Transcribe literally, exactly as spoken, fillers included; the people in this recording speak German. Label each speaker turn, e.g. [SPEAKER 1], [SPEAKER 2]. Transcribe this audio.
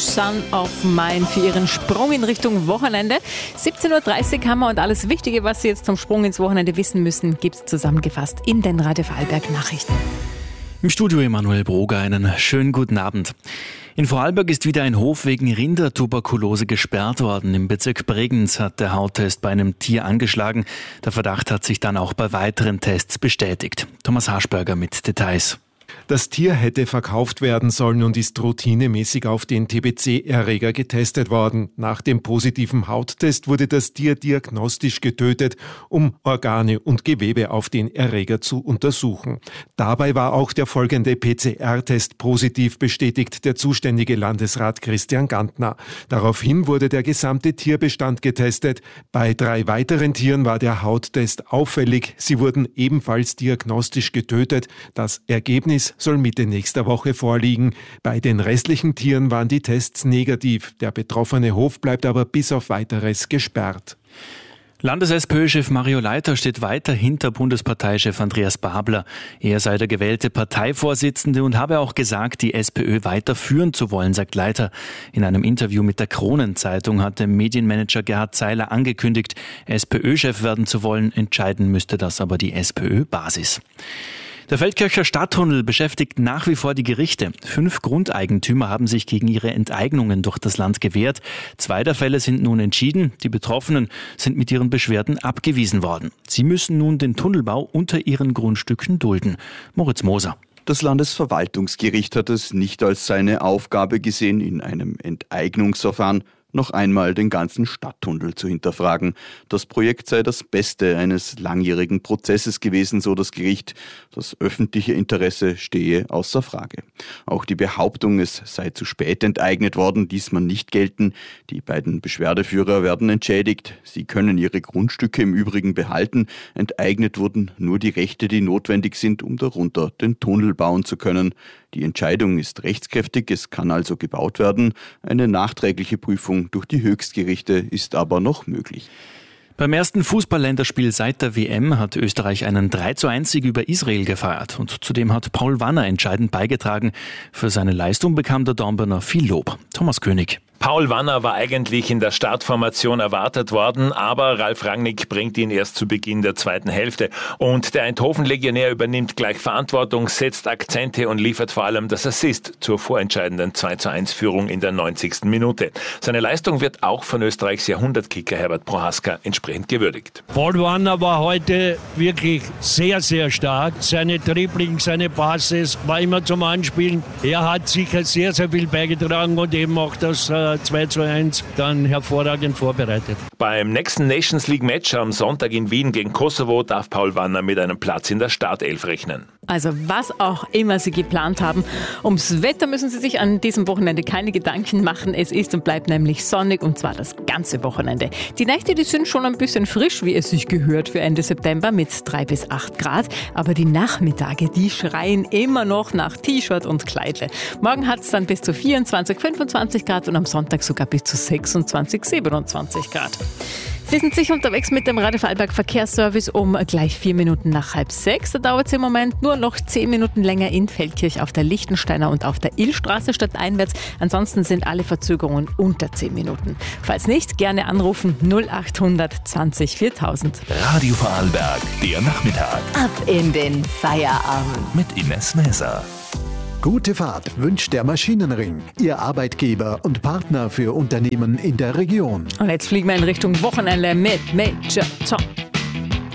[SPEAKER 1] Son of Mine für ihren Sprung in Richtung Wochenende. siebzehn Uhr dreißig haben wir und alles Wichtige, was Sie jetzt zum Sprung ins Wochenende wissen müssen, gibt es zusammengefasst in den Radio Vorarlberg Nachrichten.
[SPEAKER 2] Im Studio Emanuel Broger, einen schönen guten Abend. In Vorarlberg ist wieder ein Hof wegen Rindertuberkulose gesperrt worden. Im Bezirk Bregenz hat der Hauttest bei einem Tier angeschlagen. Der Verdacht hat sich dann auch bei weiteren Tests bestätigt. Thomas Haschberger mit Details.
[SPEAKER 3] Das Tier hätte verkauft werden sollen und ist routinemäßig auf den T B C-Erreger getestet worden. Nach dem positiven Hauttest wurde das Tier diagnostisch getötet, um Organe und Gewebe auf den Erreger zu untersuchen. Dabei war auch der folgende P C R-Test positiv, bestätigt der zuständige Landesrat Christian Gantner. Daraufhin wurde der gesamte Tierbestand getestet. Bei drei weiteren Tieren war der Hauttest auffällig. Sie wurden ebenfalls diagnostisch getötet. Das Ergebnis soll Mitte nächster Woche vorliegen. Bei den restlichen Tieren waren die Tests negativ. Der betroffene Hof bleibt aber bis auf Weiteres gesperrt.
[SPEAKER 2] Landes-SPÖ-Chef Mario Leiter steht weiter hinter Bundesparteichef Andreas Babler. Er sei der gewählte Parteivorsitzende und habe auch gesagt, die SPÖ weiterführen zu wollen, sagt Leiter. In einem Interview mit der Kronenzeitung hatte Medienmanager Gerhard Zeiler angekündigt, SPÖ-Chef werden zu wollen. Entscheiden müsste das aber die SPÖ-Basis. Der Feldkircher Stadttunnel beschäftigt nach wie vor die Gerichte. Fünf Grundeigentümer haben sich gegen ihre Enteignungen durch das Land gewehrt. Zwei der Fälle sind nun entschieden. Die Betroffenen sind mit ihren Beschwerden abgewiesen worden. Sie müssen nun den Tunnelbau unter ihren Grundstücken dulden. Moritz Moser.
[SPEAKER 4] Das Landesverwaltungsgericht hat es nicht als seine Aufgabe gesehen, in einem Enteignungsverfahren noch einmal den ganzen Stadttunnel zu hinterfragen. Das Projekt sei das Beste eines langjährigen Prozesses gewesen, so das Gericht. Das öffentliche Interesse stehe außer Frage. Auch die Behauptung, es sei zu spät enteignet worden, ließ man nicht gelten. Die beiden Beschwerdeführer werden entschädigt. Sie können ihre Grundstücke im Übrigen behalten. Enteignet wurden nur die Rechte, die notwendig sind, um darunter den Tunnel bauen zu können. Die Entscheidung ist rechtskräftig, es kann also gebaut werden. Eine nachträgliche Prüfung durch die Höchstgerichte ist aber noch möglich.
[SPEAKER 2] Beim ersten Fußball-Länderspiel seit der W M hat Österreich einen drei zu eins Sieg über Israel gefeiert. Und zudem hat Paul Wanner entscheidend beigetragen. Für seine Leistung bekam der Dornbirner viel Lob. Thomas König.
[SPEAKER 5] Paul Wanner war eigentlich in der Startformation erwartet worden, aber Ralf Rangnick bringt ihn erst zu Beginn der zweiten Hälfte. Und der Eindhoven-Legionär übernimmt gleich Verantwortung, setzt Akzente und liefert vor allem das Assist zur vorentscheidenden zwei zu eins Führung in der neunzigsten Minute. Seine Leistung wird auch von Österreichs Jahrhundertkicker Herbert Prohaska entsprechend gewürdigt.
[SPEAKER 6] Paul Wanner war heute wirklich sehr, sehr stark. Seine Dribblings, seine Passes war immer zum Anspielen. Er hat sicher sehr, sehr viel beigetragen und eben auch das äh, zwei zu eins dann hervorragend vorbereitet.
[SPEAKER 5] Beim nächsten Nations League Match am Sonntag in Wien gegen Kosovo darf Paul Wanner mit einem Platz in der Startelf rechnen.
[SPEAKER 1] Also was auch immer Sie geplant haben, ums Wetter müssen Sie sich an diesem Wochenende keine Gedanken machen. Es ist und bleibt nämlich sonnig und zwar das ganze Wochenende. Die Nächte, die sind schon ein bisschen frisch, wie es sich gehört für Ende September mit drei bis acht Grad. Aber die Nachmittage, die schreien immer noch nach T-Shirt und Kleidle. Morgen hat es dann bis zu vierundzwanzig, fünfundzwanzig Grad und am Sonntag sogar bis zu sechsundzwanzig, siebenundzwanzig Grad. Sie sind sicher unterwegs mit dem Radio Vorarlberg Verkehrsservice um gleich vier Minuten nach halb sechs. Da dauert es im Moment nur noch zehn Minuten länger in Feldkirch auf der Lichtensteiner und auf der Illstraße statt einwärts. Ansonsten sind alle Verzögerungen unter zehn Minuten. Falls nicht, gerne anrufen null achthundert zwanzig viertausend.
[SPEAKER 7] Radio Vorarlberg, der Nachmittag.
[SPEAKER 8] Ab in den Feierabend.
[SPEAKER 7] Mit Ines Mäser.
[SPEAKER 9] Gute Fahrt wünscht der Maschinenring, Ihr Arbeitgeber und Partner für Unternehmen in der Region.
[SPEAKER 1] Und jetzt fliegen wir in Richtung Wochenende mit Major Tom.